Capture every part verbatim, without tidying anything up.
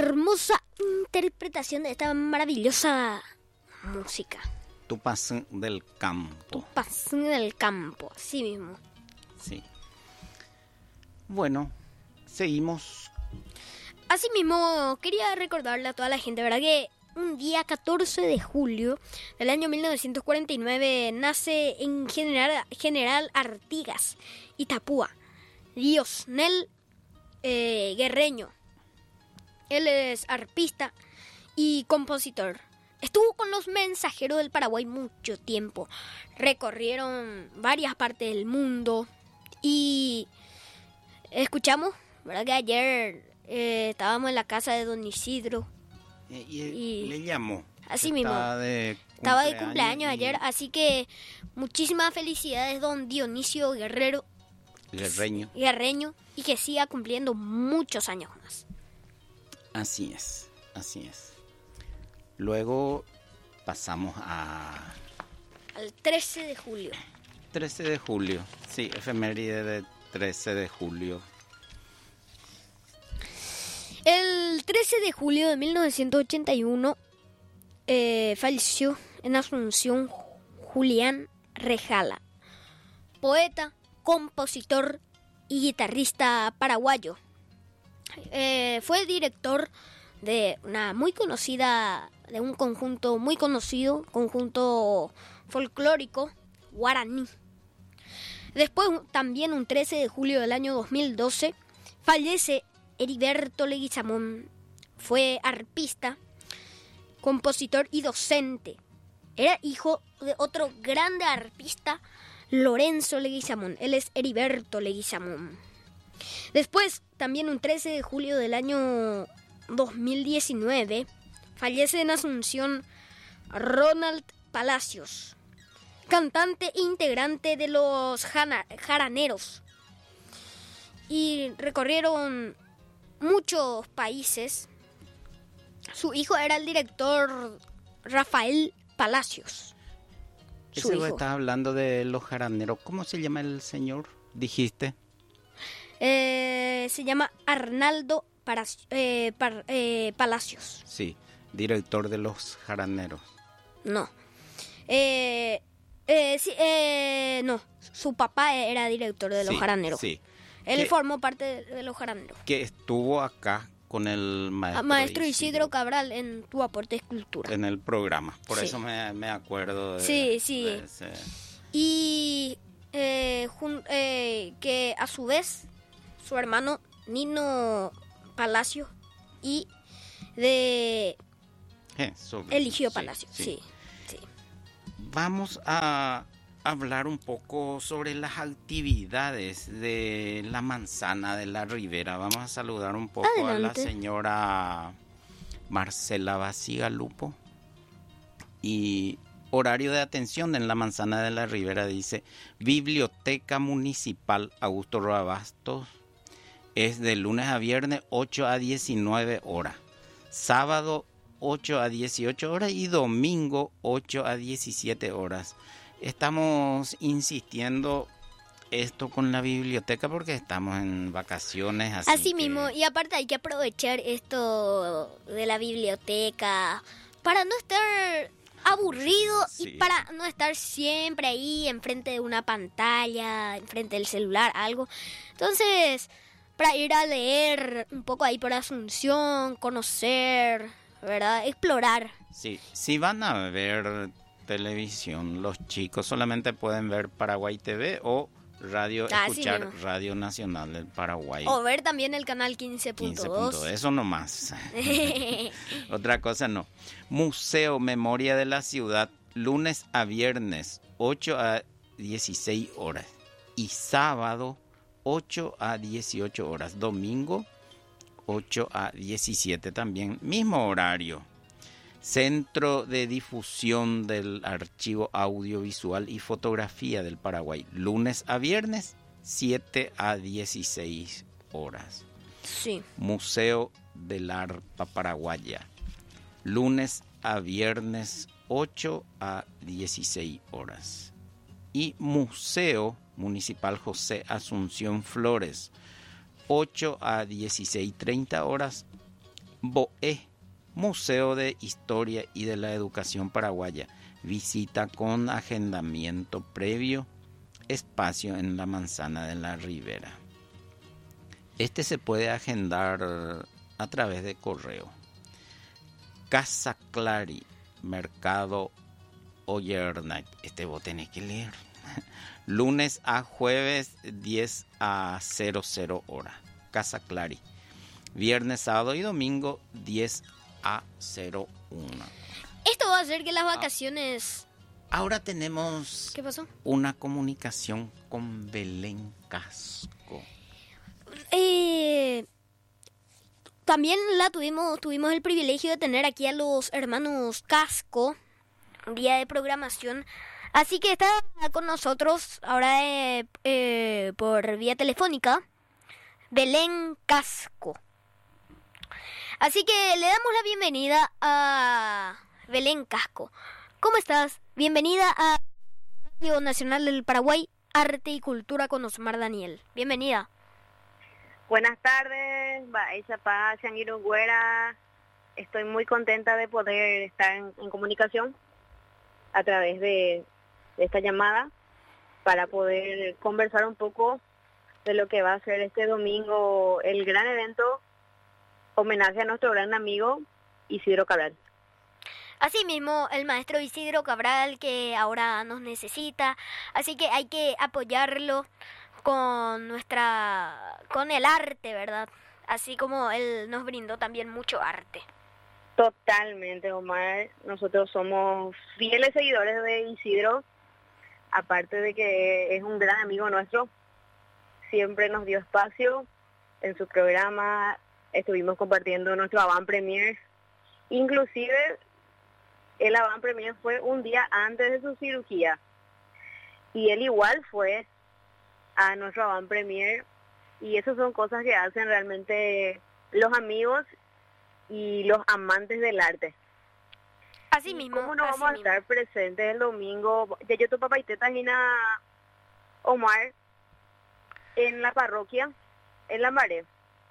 hermosa interpretación de esta maravillosa música. Tupacén del campo. Tupacén del campo, así mismo. Sí. Bueno, seguimos. Asimismo, quería recordarle a toda la gente, ¿verdad? Que un día catorce de julio del año mil novecientos cuarenta y nueve nace en General, General Artigas, Itapúa, Diosnel eh, Guerreño. Él es arpista y compositor. Estuvo con los Mensajeros del Paraguay mucho tiempo. Recorrieron varias partes del mundo y escuchamos, ¿verdad? Que ayer eh, estábamos en la casa de don Isidro. Eh, y, y le llamó. Así mismo. De Estaba de cumpleaños y... ayer, así que muchísimas felicidades, don Dionisio Guerrero. Guerreño. Guerreño, y que siga cumpliendo muchos años más. Así es, así es. Luego pasamos a... al trece de julio. trece de julio, sí, efeméride de trece de julio. El trece de julio de mil novecientos ochenta y uno eh, falleció en Asunción Julián Rejala, poeta, compositor y guitarrista paraguayo. Eh, fue director de una muy conocida, de un conjunto muy conocido, conjunto folclórico guaraní. Después, también un trece de julio del año dos mil doce, fallece Heriberto Leguizamón. Fue arpista, compositor y docente. Era hijo de otro grande arpista, Lorenzo Leguizamón. Él es Heriberto Leguizamón. Después, también un trece de julio del año dos mil diecinueve, fallece en Asunción Ronald Palacios, cantante e integrante de los jana, jaraneros. Y recorrieron muchos países. Su hijo era el director Rafael Palacios. Su Ese hijo. Estás hablando de los jaraneros. ¿Cómo se llama el señor? Dijiste. Eh, se llama Arnaldo Paraci- eh, Par- eh, Palacios. Sí, director de los jaraneros. No. Eh, eh, sí, eh, no. Su papá era director de los sí, jaraneros. Sí. Él que, formó parte de, de los jaraneros. Que estuvo acá con el maestro, maestro Isidro, Isidro Cabral en Tu Aporte Escultura. En el programa. Por sí. eso me, me acuerdo de, sí, sí. de ese. Y eh, jun, eh, que a su vez su hermano Nino Palacio y de Eh, sobre, Eligio sí, Palacio. Sí. Sí, sí. Vamos a hablar un poco sobre las actividades de la manzana de la Ribera. Vamos a saludar un poco Adelante. a la señora Marcela Basigalupo. Y horario de atención en la manzana de la Ribera dice: Biblioteca Municipal Augusto Roa Bastos. Es de lunes a viernes ocho a diecinueve horas. Sábado ocho a dieciocho horas y domingo ocho a diecisiete horas. Estamos insistiendo esto con la biblioteca porque estamos en vacaciones. Así, así que... mismo, y aparte hay que aprovechar esto de la biblioteca para no estar aburrido sí. y para no estar siempre ahí enfrente de una pantalla, enfrente del celular, algo. Entonces, para ir a leer un poco ahí por Asunción, conocer, ¿verdad? Explorar. Sí, si van a ver televisión, los chicos solamente pueden ver Paraguay T V o radio, ah, escuchar sí, Radio Nacional del Paraguay. O ver también el canal quince punto dos. Eso nomás. Otra cosa no. Museo Memoria de la Ciudad, lunes a viernes, ocho a dieciséis horas. Y sábado, ocho a dieciocho horas. Domingo, ocho a diecisiete también. Mismo horario. Centro de Difusión del Archivo Audiovisual y Fotografía del Paraguay. Lunes a viernes, siete a dieciséis horas. Sí. Museo del Arpa Paraguaya. Lunes a viernes, ocho a dieciséis horas. Y Museo Municipal José Asunción Flores. ocho a dieciséis treinta horas. B O E, Museo de Historia y de la Educación Paraguaya. Visita con agendamiento previo, espacio en la Manzana de la Ribera. Este se puede agendar a través de correo. Casa Clary, Mercado Oyernay. Este vos tenés que leer. Lunes a jueves, diez a cero cero hora. Casa Clary. Viernes, sábado y domingo, diez a cero uno. Esto va a hacer que las vacaciones... Ahora tenemos... ¿Qué pasó? Una comunicación con Belén Casco. Eh, también la tuvimos, tuvimos el privilegio de tener aquí a los hermanos Casco, un día de programación. Así que está con nosotros ahora eh, eh, por vía telefónica, Belén Casco. Así que le damos la bienvenida a Belén Casco. ¿Cómo estás? Bienvenida a Radio Nacional del Paraguay, Arte y Cultura con Osmar Daniel. Bienvenida. Buenas tardes, Baechapá, Changuirugüera. Estoy muy contenta de poder estar en, en comunicación a través de, de esta llamada para poder conversar un poco de lo que va a ser este domingo el gran evento homenaje a nuestro gran amigo Isidro Cabral. Asimismo, el maestro Isidro Cabral, que ahora nos necesita, así que hay que apoyarlo con nuestra, con el arte, ¿verdad? Así como él nos brindó también mucho arte. Totalmente, Omar. Nosotros somos fieles seguidores de Isidro, aparte de que es un gran amigo nuestro. Siempre nos dio espacio en su programa, estuvimos compartiendo nuestro avant premier, inclusive el avant premier fue un día antes de su cirugía y él igual fue a nuestro avant premier, y esas son cosas que hacen realmente los amigos y los amantes del arte. Así mismo. ¿Cómo no así vamos mismo. a estar presentes el domingo? Ya yo tu papá y teta Gina Omar en la parroquia, en La Maré.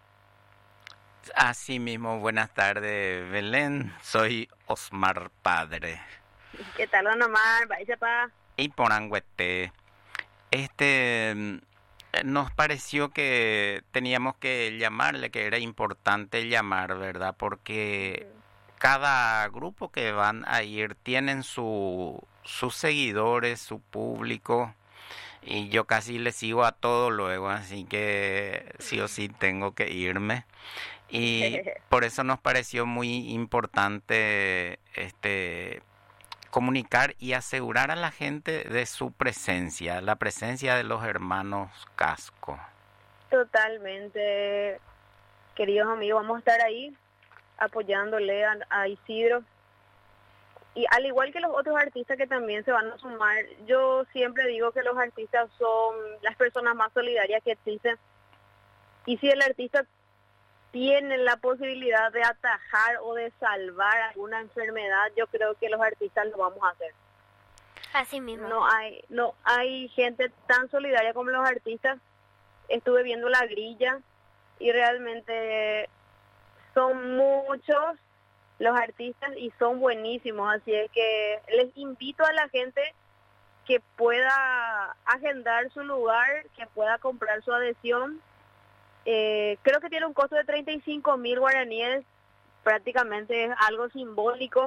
Así mismo, buenas tardes, Belén. Soy Osmar Padre. ¿Qué tal, don Omar? Baechapá. Y Porangüete. Este, nos pareció que teníamos que llamarle, que era importante llamar, ¿verdad? Porque cada grupo que van a ir tienen su, sus seguidores, su público, y yo casi le sigo a todo luego, así que sí o sí tengo que irme. Y por eso nos pareció muy importante este comunicar y asegurar a la gente de su presencia, la presencia de los hermanos Casco. Totalmente, queridos amigos, vamos a estar ahí apoyándole a, a Isidro. Y al igual que los otros artistas que también se van a sumar, yo siempre digo que los artistas son las personas más solidarias que existen. Y si el artista tiene la posibilidad de atajar o de salvar alguna enfermedad, yo creo que los artistas lo vamos a hacer. Así mismo. No hay, no hay gente tan solidaria como los artistas. Estuve viendo La Grilla y realmente son muchos los artistas y son buenísimos, así es que les invito a la gente que pueda agendar su lugar, que pueda comprar su adhesión. Eh, creo que tiene un costo de treinta y cinco mil guaraníes, prácticamente es algo simbólico,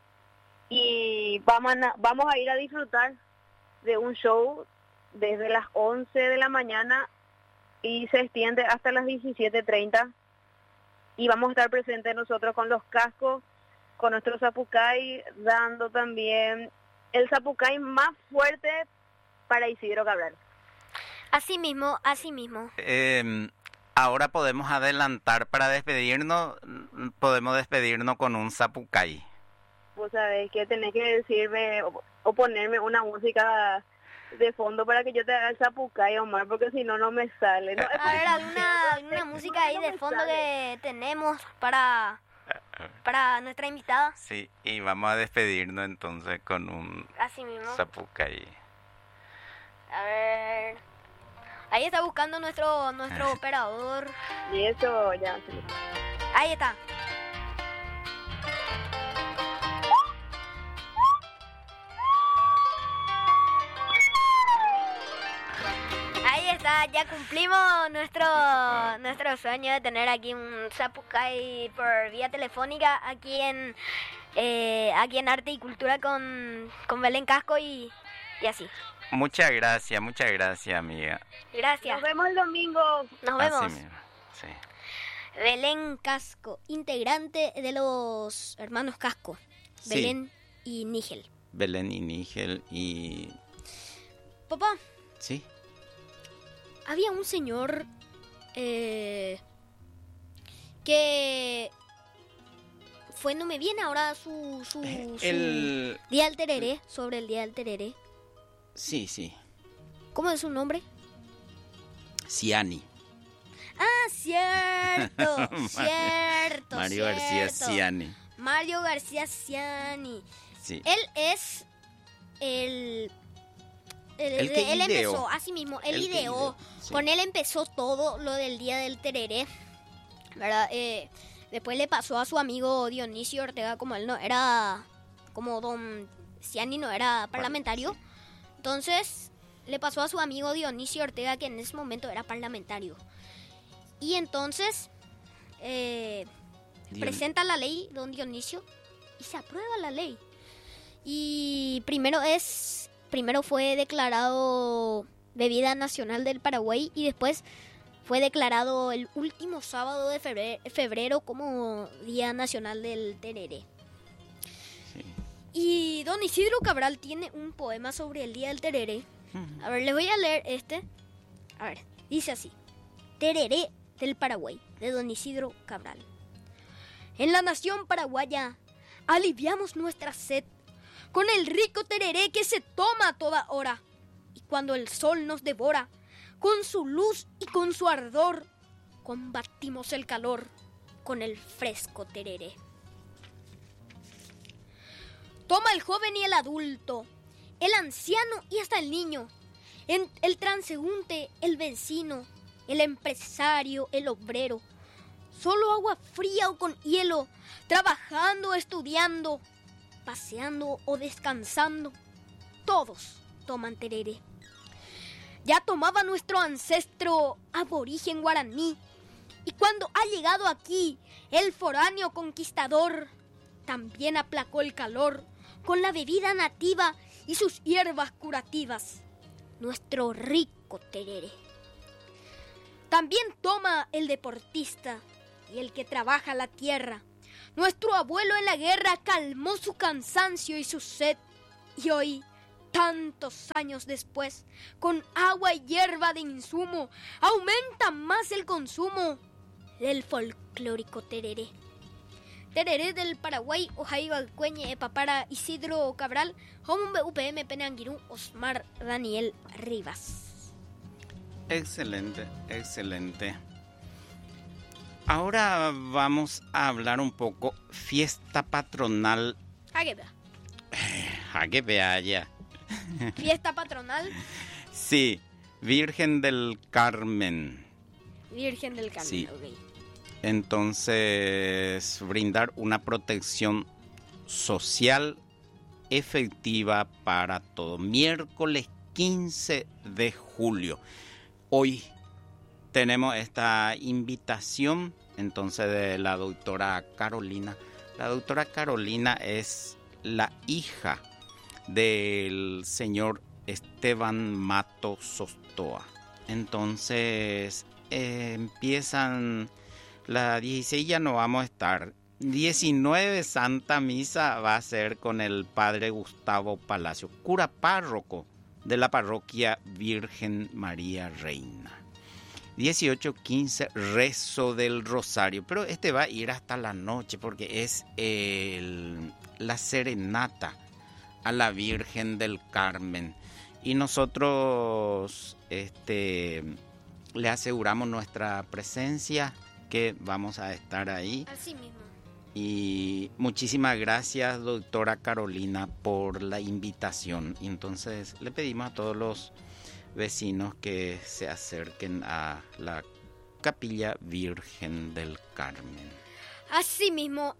y vamos a, vamos a ir a disfrutar de un show desde las once de la mañana y se extiende hasta las diecisiete treinta, y vamos a estar presentes nosotros con los cascos, con nuestro zapucay, dando también el zapucay más fuerte para Isidro Cabral. Así mismo, así mismo. Eh, ahora podemos adelantar para despedirnos, podemos despedirnos con un zapucay. Vos sabés que tenés que decirme o, o ponerme una música de fondo para que yo te haga el zapucay, Omar, porque si no, no me sale. No, A ver, alguna, alguna música ahí de fondo que tenemos para, para nuestra invitada. Sí, y vamos a despedirnos entonces con un Así mismo. zapucay. A ver. Ahí está buscando nuestro nuestro operador. Y eso ya. Ahí está. sea, ya cumplimos nuestro nuestro sueño de tener aquí un Zapucay por vía telefónica aquí en eh, aquí en Arte y Cultura con, con Belén Casco y, y así. Muchas gracias, muchas gracias, amiga. Gracias. Nos vemos el domingo. Nos vemos. Así mismo, sí. Belén Casco, integrante de los hermanos Casco. Sí. Belén y Nígel. Belén y Nígel y... Papá, Sí. había un señor eh, que fue, no me viene ahora su, su, su El... Día del Tereré, sobre el Día del Tereré. Sí, sí. ¿Cómo es su nombre? Ciani. Ah, cierto, cierto, Mario cierto. García Ciani. Mario García Ciani. Sí. Él es el... el- El que él ideó. empezó, así mismo, él El que ideó. ideó, sí. Con él empezó todo lo del Día del Tereré, ¿verdad? Eh, después le pasó a su amigo Dionisio Ortega, como él no era, como don Ciani no era parlamentario. Sí. Entonces le pasó a su amigo Dionisio Ortega, que en ese momento era parlamentario. Y entonces eh, Dion- presenta la ley don Dionisio y se aprueba la ley. Y primero es primero fue declarado bebida nacional del Paraguay y después fue declarado el último sábado de febrero, febrero como Día Nacional del Tereré. Sí. Y don Isidro Cabral tiene un poema sobre el Día del Tereré. A ver, les voy a leer este. A ver, dice así. Tereré del Paraguay, de don Isidro Cabral. En la nación paraguaya aliviamos nuestra sed con el rico tereré que se toma a toda hora. Y cuando el sol nos devora, con su luz y con su ardor, combatimos el calor con el fresco tereré. Toma el joven y el adulto, el anciano y hasta el niño, en- el transeúnte, el vecino, el empresario, el obrero. Solo agua fría o con hielo, trabajando o estudiando, paseando o descansando, todos toman tereré. Ya tomaba nuestro ancestro aborigen guaraní, y cuando ha llegado aquí el foráneo conquistador, también aplacó el calor con la bebida nativa y sus hierbas curativas, nuestro rico tereré. También toma el deportista y el que trabaja la tierra. Nuestro abuelo en la guerra calmó su cansancio y su sed, y hoy, tantos años después, con agua y hierba de insumo, aumenta más el consumo del folclórico tereré. Tereré del Paraguay, Ojaiba Cueñe, Papara, Isidro Cabral, Hombe U P M Penanguirú, Osmar Daniel Rivas. Excelente, excelente. Ahora vamos a hablar un poco fiesta patronal. Ah, que vea. ¿A qué vea ya? Fiesta patronal, Sí, Virgen del Carmen. Virgen del Carmen. Sí. Ok. Entonces, brindar una protección social efectiva para todo. Miércoles quince de julio. Hoy tenemos esta invitación entonces de la doctora Carolina. La doctora Carolina es la hija del señor Esteban Mato Sostoa. Entonces eh, empiezan la dieciséis, ya no vamos a estar. diecinueve Santa Misa va a ser con el padre Gustavo Palacio, cura párroco de la parroquia Virgen María Reina. dieciocho quince rezo del Rosario, pero este va a ir hasta la noche porque es el, la serenata a la Virgen del Carmen. Y nosotros este, le aseguramos nuestra presencia, que vamos a estar ahí. Así mismo. Y muchísimas gracias, doctora Carolina, por la invitación. Y entonces le pedimos a todos los vecinos que se acerquen a la Capilla Virgen del Carmen. Así mismo.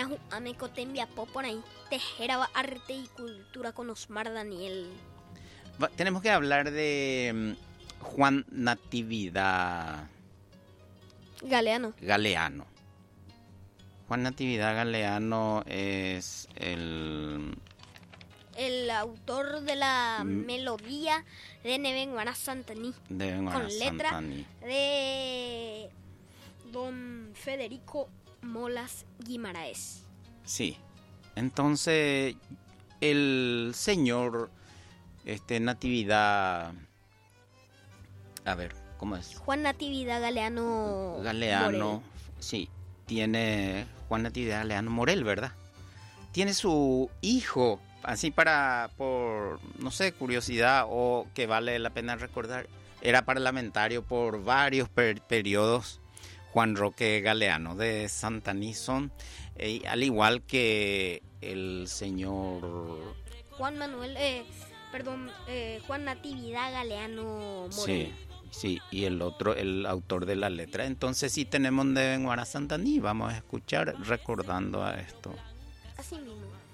Por ahí, Tejera Arte y Cultura con Osmar Daniel. va, tenemos que hablar de um, Juan Natividad Galeano. Galeano. Juan Natividad Galeano es el... el autor de la mm. melodía de Nevenguara Santaní. De Nevenguara con letra Santaní. De don Federico Molas Guimaraes. Sí. Entonces, el señor este Natividad... A ver, ¿cómo es? Juan Natividad Galeano Galeano, Morel. Sí, tiene Juan Natividad Galeano Morel, ¿verdad? Tiene su hijo, así para, por, no sé, curiosidad o que vale la pena recordar, era parlamentario por varios per- periodos, Juan Roque Galeano de Santanizón, eh, al igual que el señor... Juan Manuel, eh, perdón, eh, Juan Natividad Galeano Morel. Sí. Sí, y el otro, el autor de la letra. Entonces sí tenemos Nevenguara Santaní, vamos a escuchar recordando a esto. Así mismo.